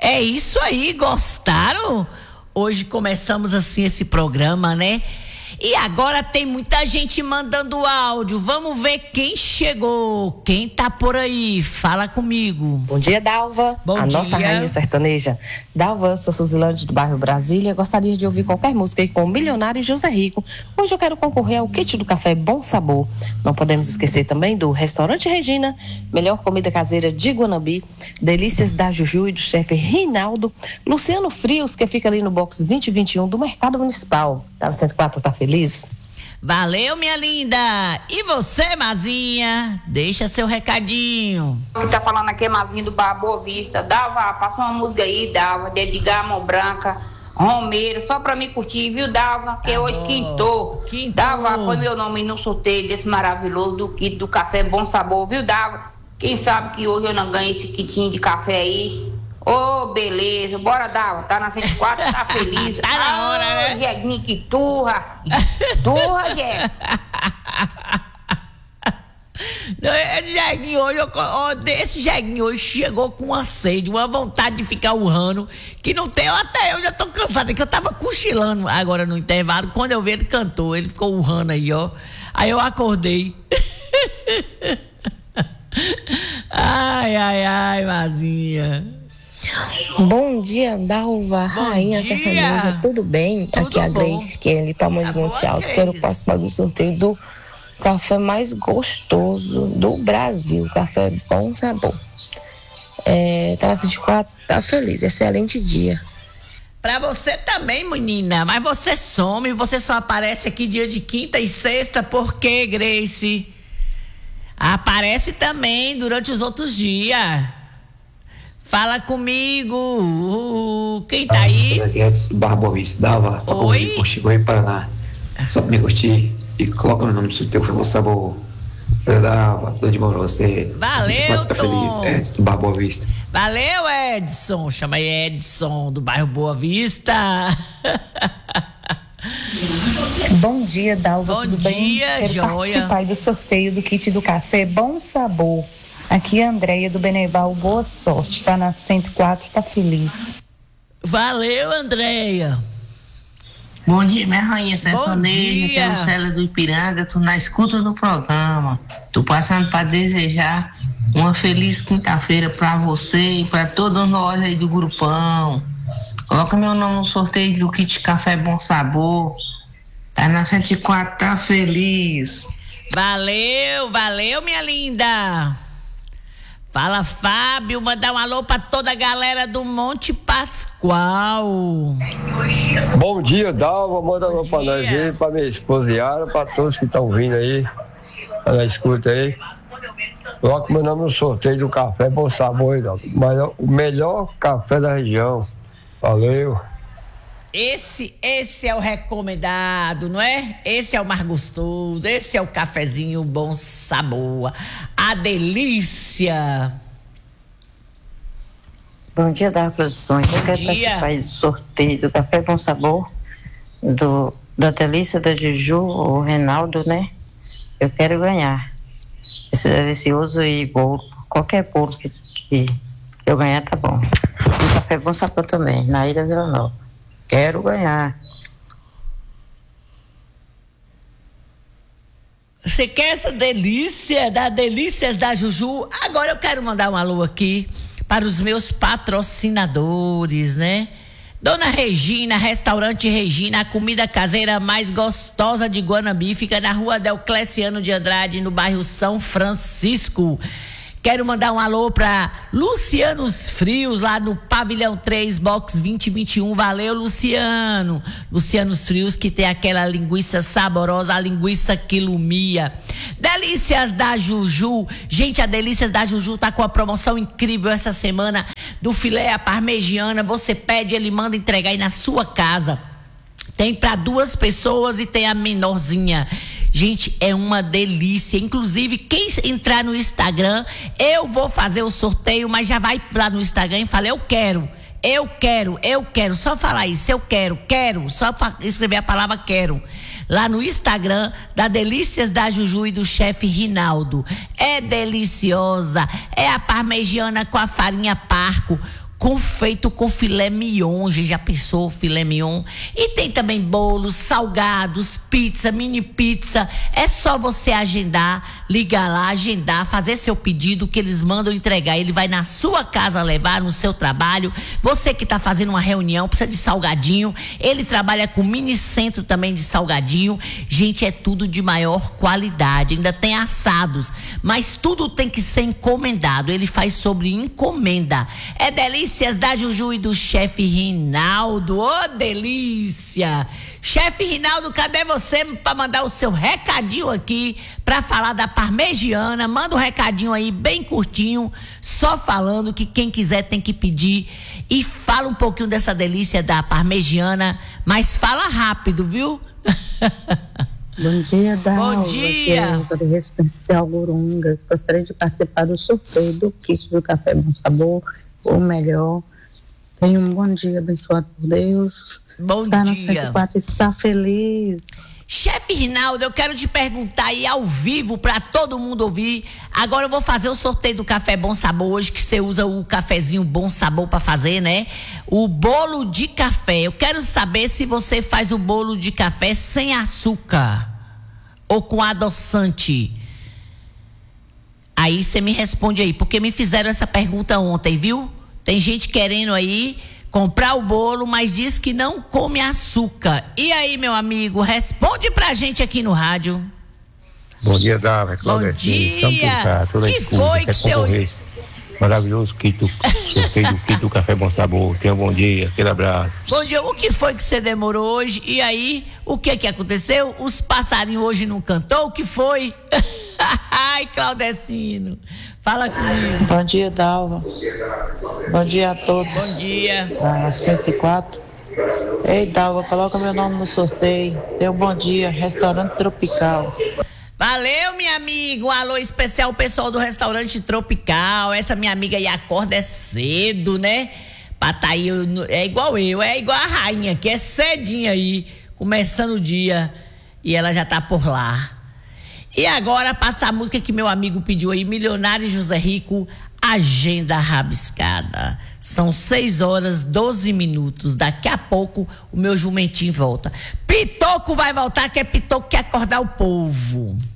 É isso aí, gostaram? Hoje começamos assim esse programa, né? E agora tem muita gente mandando áudio. Vamos ver quem chegou. Quem tá por aí? Fala comigo. Bom dia, Dalva. Bom dia. Nossa rainha sertaneja. Dalva, eu sou Suzilândia do bairro Brasília. Gostaria de ouvir qualquer música aí com o Milionário José Rico. Hoje eu quero concorrer ao kit do café Bom Sabor. Não podemos esquecer também do Restaurante Regina, melhor comida caseira de Guanambi, delícias da Juju e do chefe Rinaldo, Luciano Frios, que fica ali no box 2021 do Mercado Municipal. Tá no 104, tá feliz? Valeu, minha linda. E você, Mazinha? Deixa seu recadinho. Que tá falando aqui é Mazinha do Bar Boa Vista. Dava, passa uma música aí, Dava, de Edgar Mão Branca, Romero, só pra me curtir, viu, Dava? Que hoje quintou. Dava, foi meu nome no sorteio desse maravilhoso do kit do café Bom Sabor, viu, Dava? Quem sabe que hoje eu não ganho esse kitinho de café aí. Ô, beleza, bora, Dava, tá na 104, tá feliz. Tá na hora, né? Jeguinho, que turra. Turra, Jegue. Esse Jeguinho hoje, esse Jeguinho hoje chegou com uma sede, uma vontade de ficar urrando, que não tem, até eu já tô cansada, que eu tava cochilando agora no intervalo, quando eu vi ele cantou, ele ficou urrando aí, ó. Aí eu acordei. Ai, Mazinha. Bom dia, Dalva, rainha sertaneja, tudo bem? Tudo aqui é a Grace Kelly, Palmas de Monte Alto. Quero participar do sorteio do café mais gostoso do Brasil, café Bom Sabor. Tá na 104, tá feliz, excelente dia. Pra você também, menina, mas você some, você só aparece aqui dia de quinta e sexta, por quê, Grace? Aparece também durante os outros dias. Fala comigo. Quem tá aí? Aqui é do Barra Boa Vista. Dava, toca de Portigoí, Paraná. Só pra me curtir e coloca meu nome no sorteio, foi Bom Sabor. Dava, tudo de bom pra você. Valeu, tá feliz. Edson do Barra Boa Vista. Valeu, Edson. Chama aí Edson do bairro Boa Vista. Bom dia, Dalva. Tudo bem? Quero participar do sorteio do kit do café Bom Sabor. Aqui é a Andréia do Benebal, boa sorte, tá na 104, tá feliz. Valeu, Andréia. Bom dia, minha rainha sertaneja, que é o Célia do Ipiranga, tô na escuta do programa. Tô passando para desejar uma feliz quinta-feira para você e para todos nós aí do grupão. Coloca meu nome no sorteio do kit Café Bom Sabor. Tá na 104, tá feliz. Valeu, minha linda. Fala, Fábio, mandar um alô pra toda a galera do Monte Pascoal. Bom dia, Dalva, manda um alô pra nós aí, pra minha esposa Yara, pra todos que estão vindo aí, na escuta aí. Coloca meu nome no sorteio do café Bom Sabor, Dalva. O melhor café da região. Valeu. Esse é o recomendado, não é? Esse é o mais gostoso, esse é o cafezinho Bom Sabor, a delícia. Bom dia, das produções. Eu quero participar do sorteio do café Bom Sabor, da delícia da Juju, o Reinaldo, né? Eu quero ganhar esse delicioso e bolo, qualquer bolo que eu ganhar tá bom. O café Bom Sabor também, na Ilha Vila Nova. Quero ganhar. Você quer essa delícia, delícias da Juju? Agora eu quero mandar um alô aqui para os meus patrocinadores, né? Dona Regina, Restaurante Regina, a comida caseira mais gostosa de Guanambi, fica na rua Deocleciano de Andrade, no bairro São Francisco. Quero mandar um alô para Lucianos Frios, lá no Pavilhão 3, box 2021. Valeu, Luciano. Lucianos Frios, que tem aquela linguiça saborosa, a linguiça quilumia. Delícias da Juju. Gente, a Delícias da Juju tá com a promoção incrível essa semana do filé à parmegiana. Você pede, ele manda entregar aí na sua casa. Tem para 2 pessoas e tem a menorzinha. Gente, é uma delícia. Inclusive, quem entrar no Instagram, eu vou fazer o sorteio, mas já vai lá no Instagram e fala, eu quero. Só falar isso, eu quero. Só escrever a palavra quero. Lá no Instagram da Delícias da Juju e do chefe Rinaldo. É deliciosa. É a parmegiana com a farinha Parco, feito com filé mignon, gente, já pensou filé mignon? E tem também bolos, salgados, pizza, mini pizza. É só você agendar, ligar lá, agendar, fazer seu pedido que eles mandam entregar. Ele vai na sua casa levar, no seu trabalho. Você que está fazendo uma reunião, precisa de salgadinho. Ele trabalha com mini centro também de salgadinho. Gente, é tudo de maior qualidade. Ainda tem assados, mas tudo tem que ser encomendado. Ele faz sobre encomenda. É delícias da Juju e do chefe Rinaldo. Ô, delícia! Chefe Rinaldo, cadê você para mandar o seu recadinho aqui para falar da parmegiana? Manda um recadinho aí bem curtinho, só falando que quem quiser tem que pedir, e fala um pouquinho dessa delícia da parmegiana, mas fala rápido, viu? Bom dia, Dalva. Bom dia. Do Residencial Gurungas. Gostaria de participar do sorteio do kit do Café Bom Sabor, ou melhor. Tenha um bom dia abençoado por Deus. Bom está dia. Está no 104, está feliz. Chefe Rinaldo, eu quero te perguntar aí ao vivo para todo mundo ouvir. Agora eu vou fazer o sorteio do Café Bom Sabor hoje, que você usa o cafezinho Bom Sabor para fazer, né? O bolo de café. Eu quero saber se você faz o bolo de café sem açúcar ou com adoçante. Aí você me responde aí, porque me fizeram essa pergunta ontem, viu? Tem gente querendo aí comprar o bolo, mas diz que não come açúcar. E aí, meu amigo, responde pra gente aqui no rádio. Bom dia, Dava. Bom dia. Que foi que seu... Maravilhoso kit do sorteio do kit do Café Bom Sabor. Tenha um bom dia, aquele abraço. Bom dia, o que foi que você demorou hoje? E aí, o que aconteceu? Os passarinhos hoje não cantou? O que foi? Ai, Claudecino, fala comigo. Bom dia, Dalva. Bom dia a todos. Bom dia. 104. Ei, Dalva, coloca meu nome no sorteio. Dê um bom dia, Restaurante Tropical. Valeu, minha amiga. Um alô especial ao pessoal do Restaurante Tropical. Essa minha amiga aí acorda cedo, né? Pra tá aí, é igual eu, é igual a rainha, que é cedinha aí, começando o dia, e ela já tá por lá. E agora passa a música que meu amigo pediu aí, Milionário José Rico, Agenda Rabiscada. São 6h12. Daqui a pouco o meu jumentinho volta. Pitoco vai voltar, que é Pitoco que quer acordar o povo.